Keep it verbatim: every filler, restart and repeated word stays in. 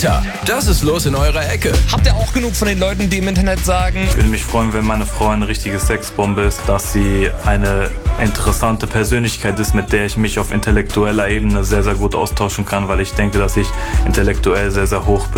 Alter, das ist los in eurer Ecke. Habt ihr auch genug von den Leuten, die im Internet sagen: Ich würde mich freuen, wenn meine Frau eine richtige Sexbombe ist, dass sie eine interessante Persönlichkeit ist, mit der ich mich auf intellektueller Ebene sehr, sehr gut austauschen kann, weil ich denke, dass ich intellektuell sehr, sehr hoch bin.